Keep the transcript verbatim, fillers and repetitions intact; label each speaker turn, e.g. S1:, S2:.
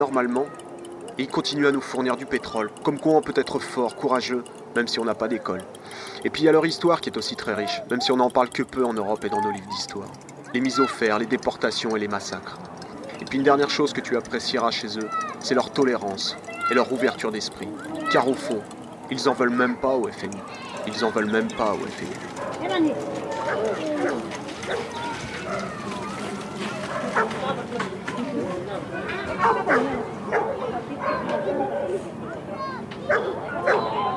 S1: normalement, et ils continuent à nous fournir du pétrole. Comme quoi on peut être fort, courageux, même si on n'a pas d'école. Et puis il y a leur histoire qui est aussi très riche, même si on n'en parle que peu en Europe et dans nos livres d'histoire. Les mises au fer, les déportations et les massacres. Et puis une dernière chose que tu apprécieras chez eux, c'est leur tolérance et leur ouverture d'esprit. Car au fond, ils en veulent même pas au F M I. Ils en veulent même pas au F M I.
S2: Thank you.